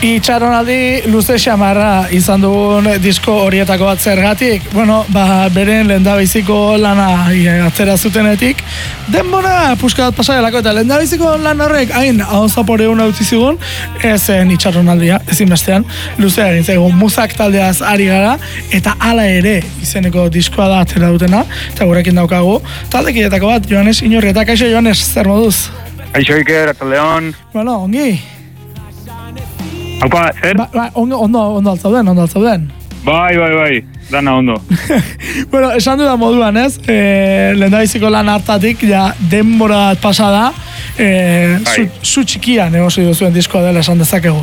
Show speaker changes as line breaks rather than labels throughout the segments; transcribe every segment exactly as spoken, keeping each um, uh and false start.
Itxaronaldi luze xamarra izan dugun disko horietako bat zergatik, bueno, ba, beren lehendabiziko lana atzera zutenetik, denbora puska bat pasadelako eta lehendabiziko lan horrek hain hau zapore una utzi zigun, ez zen itxaronaldia, ezin bestean, luzea egin zaigun muzak taldeaz ari gara, eta hala ere izeneko diskoa da atzera dutena, eta gurekin daukagu, taldekidetako bat, Joanes Iñorrieta. Kaixo, Joanes, zer moduz?
Kaixo, Iker, ataldeon.
Bueno, ongi.
Haupa, zer?
Ba, ba, ondo, ondo, ondo altzauden, ondo altzauden.
Bai, bai, bai, dana ondo.
Bueno, esan dudan moduan, ez? E, lehendabiziko lan hartatik, ja, denbora pasada, e, zu, zu txikian egosi duzuen diskoa dela esan dezakegu.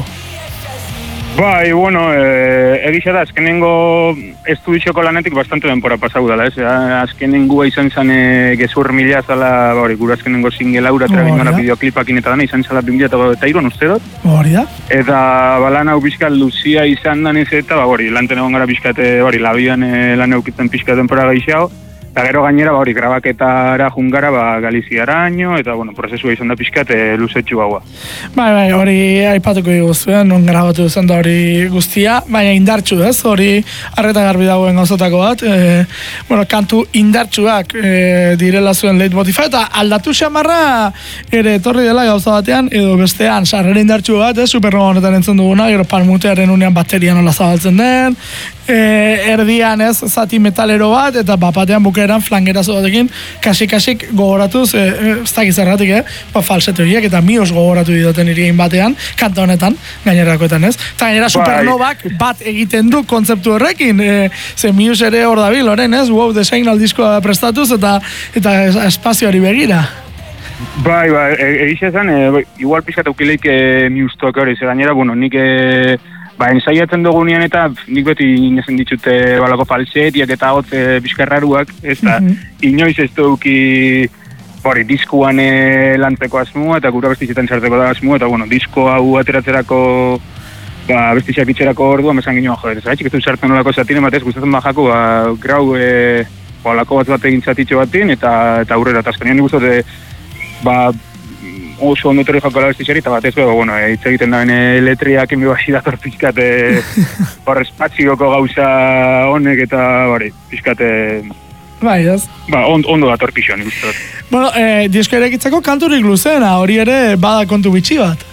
Bai, bueno, eh, egisa da, azkenengo estudioko lanetik bastante denpora pasau dela, ez? Azkenengoa izan zen e, gezur mila zala, hori, gura azkenengo single aura, oh, trabingona bideoklipakin eta dana, izan zala bimila eta iruan uste dut.
Hori da.
Eta balan hau pixkat luzia izan danez eta, ba, hori, lanten egon gara pixkate, hori, labian e, lan eukitzen pixkat denpora gaixau. Eta gero gainera, ba, hori, grabaketara jungara, ba, Galiziaraino, eta, bueno, prozesua izan da pixkat e, luzetxu gaua.
Bai, bai, hori aipatuko diguzuen, non grabatu zen da hori guztia, baina indartxu, ez? Hori arreta garbi dagoen gauzotako bat. E, bueno, kantu indartxuak e, direla zuen leitmotifa, eta aldatu xamarra ere etorri dela gauza batean, edo bestean, sarrera indartxu bat, ez? Supernova honetan entzun duguna, gero palmutearen unean bateria nola zabaltzen den, e, erdian, ez, zati metalero bat, eta bapatean bukeran flangerazo batekin, kasik-kasik gogoratuz, e, ez dakiz erratik, eh? Ba, falsete horiek, eta mios gogoratu didoten irien batean, kanta honetan, gainerakoetan, ez? Eta gainera Supernovak bat egiten du kontzeptu horrekin, e, ze mios ere hor dabil, oren, ez? Wow, desain aldiskoa prestatuz, eta eta espazioari begira.
Bai, bai, egiz ezan, e, igual pixkat aukileik e, miustoak hori, ze gainera, bueno, nik e, ba, ensaiatzen dugunean eta nik beti inezen ditute balako falsetiak eta hotz e, bizkarraruak, ez da, mm-hmm. inoiz ez duki hori, diskuan e, lantzeko asmua eta gura bestizetan sartzeko da asmua, eta bueno, disko hau ateratzerako ba, bestizak itxerako orduan, mesan ginoan, joder, zaitxik ez du sartzen olako zatinen batez, gustatzen bajako, ba, grau e, olako bat bat egin zatitxo batin, eta, eta aurrera, eta azkenean nik guztate, ba, oso ondo torri jako la bestizari, eta batez, ba, bueno, hitz egiten da bene letriak enbi basi dator pixkat, hor espatzioko gauza honek eta, bari, pixkat,
bai, ez?
Ba, on, ondo dator pixon, guztot.
Bueno, eh, disko erekitzeko kanturik luzena, hori ere bada kontu bitxi bat.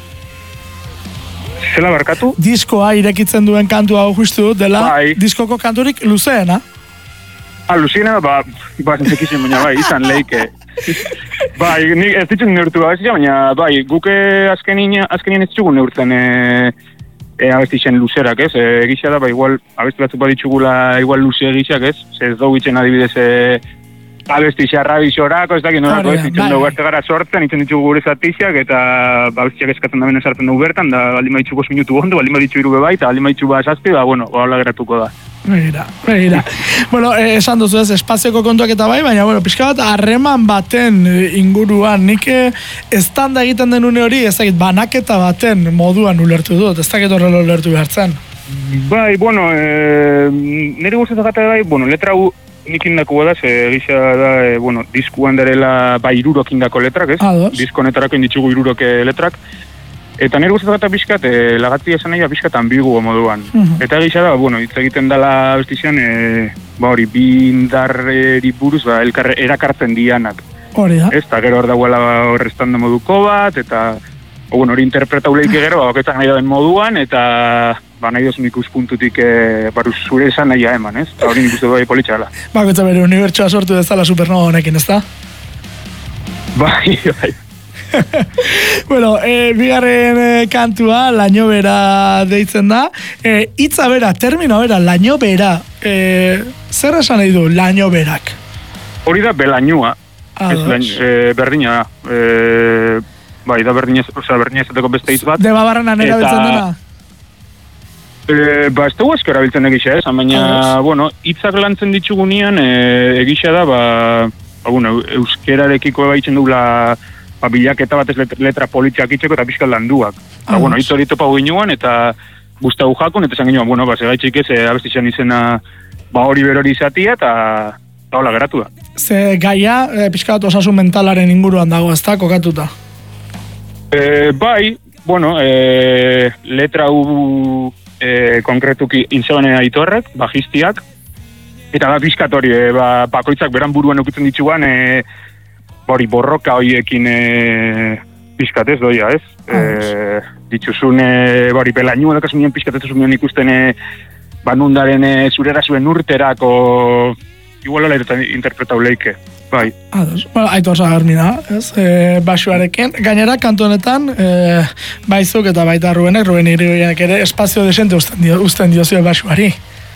Zela barkatu?
Diskoa irekitzen duen kantu hau justu dela,
bai.
Diskoko kanturik luzeena.
Ah, luzeena, ba, ba, zentzekizien, baina, bai, izan leike. Bai, nik ez ditzen neurtu abestia, baina, bai, guke azkenien, azkenien ez txugun neurtzen e, e, abestixen luzerak, ez? E, egisa da, ba, igual, abesti batzuk bat ditxugula igual luze egixak, ez? Ez dugu itzen adibidez e, abestixa rabixorako, ez dakit norako, ez? Itzen dugu arte gara sortzen, itzen ditugu gure zatixak, eta abestiak eskatzen da benen sartzen dugu bertan, da baldin baditxu goz minutu ondo, baldin baditxu irube bai, eta baldin baditxu ba sazpi, ba, bueno, ba, hola geratuko da.
Begira, begira. Bueno, eh, esan duzu ez, espazioko kontuak eta bai, baina, bueno, pixka bat, harreman baten inguruan, nik estanda egiten den une hori, ez dakit, banaketa baten moduan ulertu dut, ez dakit horrela ulertu behartzen.
Bai, bueno, e, nire guztetan gata bai, bueno, letra hu nik indako da, ze egisa da, e, bueno, diskuan darela, bai, irurok indako letrak, ez?
Ados.
Disko netarako inditzugu irurok letrak. Eta nire guztetan gata pixkat, e, lagatzia esan nahi, pixkat ambiguo moduan. Uh-huh. Eta egisa da, bueno, hitz egiten dela bestizian, e, ba hori, bi indarreri buruz, ba, elkarre, erakartzen dianak.
Hori da.
Ez, eta gero hor dagoela horreztanda moduko bat, eta, o, bueno, hori interpretau lehike gero, ba, baketak nahi daben moduan, eta, ba, nahi dozun ikuspuntutik, e, baru zure esan nahia eman, ez? Eta hori nik uste bai politxala.
Bakoitza bere unibertsoa sortu dezala Supernova honekin, ez da?
Bai, bai.
Bueno, e, bigarren e, kantua, laino bera deitzen da. E, itza bera, termino bera, laino bera. E, zer esan nahi du, laino berak?
Hori da belainua. Ez lain, e, berdina da. E, bai, da berdina, oza, berdina ezateko beste hitz bat.
De babarrenan erabiltzen dena?
E, ba, ez dugu ezko erabiltzen egisa, ez? Baina, bueno, hitzak lantzen ditugunean, e, egisa da, ba, ba bueno, euskerarekiko ebaitzen dugula ba, bilaketa batez letra politxak itxeko eta pixkat landuak. Eta, bueno, hitz hori topa guinuan eta guztau jakun, eta esan ginuan, bueno, ba, segaitxik ez, abestixan izena, ba, hori berori izatia, eta, eta hola geratu da.
Ze gaia, e, pixkat osasun mentalaren inguruan dago, ez da, kokatuta?
E, bai, bueno, e, letra u e, konkretuki inzebane aitorrek, bajistiak, eta da pixkat hori, e, ba, bakoitzak beran buruan okutzen dituan, e, hori borroka horiekin e, pixkat ez doia, ez? E, dituzun, e, hori pelainu edakaz nien pixkat ez zuen ikusten e, banundaren e, zurera zuen urterako, igual ala interpretau leike. Bai.
Ados, bueno, Aitor Sagarmina, ez, e, basuarekin. Gainera, kantu honetan, e, baizuk eta baita Rubenek, Ruben Irigoienek ere, espazio desente usten dio, usten dio zio basuari.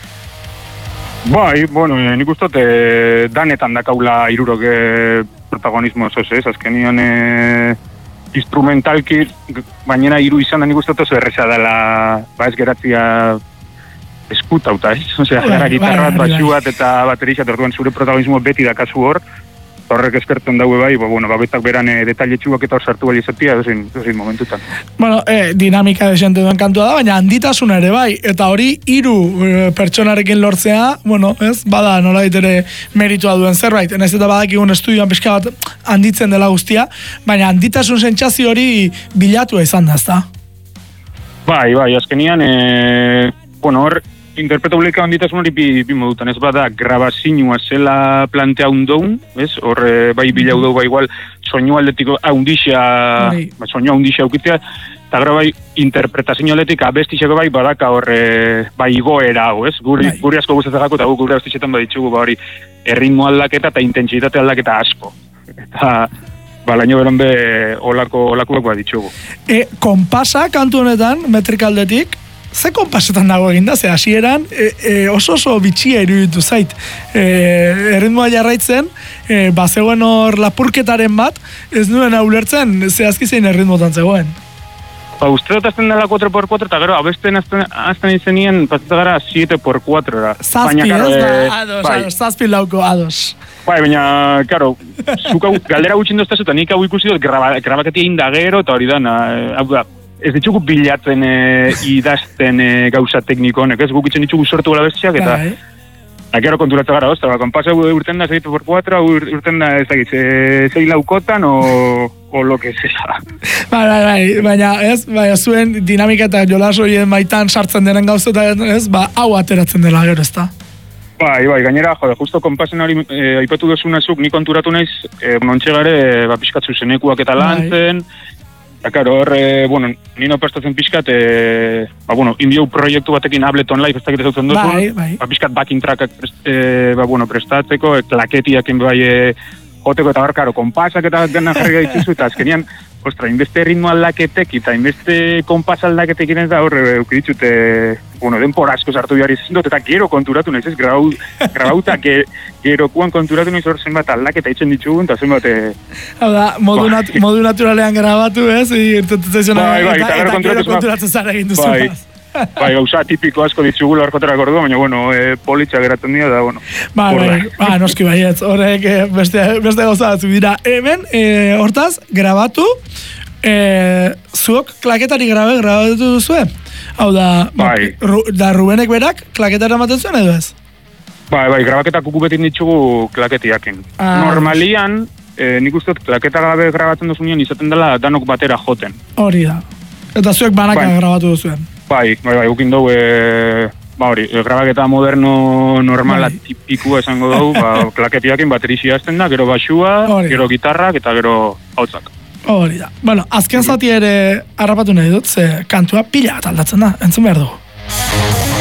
Bai, bueno, e, nik ustot, e, danetan dakaula irurok e, protagonismo oso, ez, azkenion e, instrumentalki, bainera iru izan da nik ustot oso erreza dela, ba ez geratzia eskutauta, ez? Osea, gara gitarra bat, basu bat eta baterixat, orduan zure protagonismo beti dakazu hor, horrek eskertzen daue bai, ba, bueno, babetak beran e, detailetxuak eta hor sartu bai izatea, dozin, dozin momentutan.
Bueno, e, dinamika desente duen kantua da, baina handitasuna ere bai, eta hori hiru e, pertsonarekin lortzea, bueno, ez, bada nola ditere meritua duen zerbait, enez eta badakigun estudioan pixka bat handitzen dela guztia, baina handitasun sentsazio hori bilatua izan da, ezta?
Bai, bai, azkenian, e, bueno, hor, interpretauleka handitasun hori bi, bi modutan, ez bada grabazinua zela plantea undoun, ez? Hor, bai bilau dugu, bai igual, soinu aldetiko haundixia, ba, soinu haundixia aukitea, eta gara bai interpretazio aldetik abestixeko bai badaka hor, bai igoera hau, ez? Guri, guri asko gustatzeko eta guk gure abestixetan baditzugu, ba hori, erritmo aldaketa eta intentsitate aldaketa asko. Eta, ba, laino beron be, olako, olakoak baditzugu. E,
kompasa kantu honetan, metrikaldetik, ze konpasetan dago eginda, ze hasieran e, e, oso oso bitxia iruditu zait. E, erritmoa jarraitzen, e, ba zegoen hor lapurketaren bat, ez nuen ulertzen, ze azki zein erritmotan zegoen.
Ba, uste dut azten dela cuatro por cuatro, eta gero, abesten azten izenien, pasatu gara siete por cuatro era.
Zazpi, ez da, ados, bai. ados, zazpi lauko, ados.
Bai, baina, karo, zuka galdera gutxin doztazu, eta nik hau ikusi dut, graba, grabaketia indagero, eta hori dana, hau da, ez ditugu bilatzen e, idazten e, gauza tekniko honek, ez guk itzen ditugu sortu gala bestiak, eta eta gero konturatza gara, ozta, konpasa urten da seis por cuatro, urten da ezagitz, zei laukotan, o, o lo que sea.
Bai, bai, bai, baina ez, baina zuen dinamika eta jolas horien baitan sartzen denen gauzetan, ez, ba, hau ateratzen dela gero, ez da?
Bai, bai, gainera, jode, justo konpasen hori e, aipatu duzunazuk, ni konturatu naiz, e, nontxe gare, ba, pixkatzu zenekuak eta lan zen, eta, karo, hor, e, bueno, nino prestatzen pixkat, e, ba, bueno, inbiau proiektu batekin Ableton Live, ez dakit ezautzen duzu,
bai, bai.
Ba, pixkat backing trackak prest, e, ba, bueno, prestatzeko, e, klaketiakin bai e, joteko, eta hor, karo, konpasak eta gana jarri gaitzizu, eta azkenian, ostra, inbeste ritmo aldaketek, eta inbeste konpas aldaketek iren da, hor, eukiditxute, bueno, denpora asko sartu behar izan dut, eta gero konturatu nahiz, ez, grabau, grabauta, ge, gero kuan konturatu nahiz hor zenbat aldaketa itzen ditugun, eta zenbat...
Hau da, modu, nat, modu naturalean grabatu, ez, irtetetzen
bai, bai,
eta, eta gero konturatzen zara egin duzu.
Bai, bai, gauza tipiko asko ditugula horkoterak ordu, baina, bueno, e, politxa geratzen dira, da, bueno.
Bai, bai, ba, noski baietz, horrek beste, beste gauza batzuk dira. Hemen, e, hortaz, grabatu, e, zuok klaketari grabe, grabatu duzue? Hau da,
bai.
Ru, da Rubenek berak klaketara ematen zuen edo ez?
Bai, bai, grabaketak ukubetik ditugu klaketiakin. Ah. Normalian, e, nik uste dut klaketa gabe grabatzen duzunean izaten dela danok batera joten.
Hori da. Eta zuek banaka bai. grabatu duzuen.
Bai, bai, bai, ukin dugu, e, ba hori, grabaketa moderno normala bai. tipikua esango dugu, ba, klaketiakin baterixia azten da, gero basua, hori. Gero gitarrak eta gero hautzak.
Hori da. Bueno, azken zati ere harrapatu nahi dut, ze kantua pila bat aldatzen da, entzun behar dugu.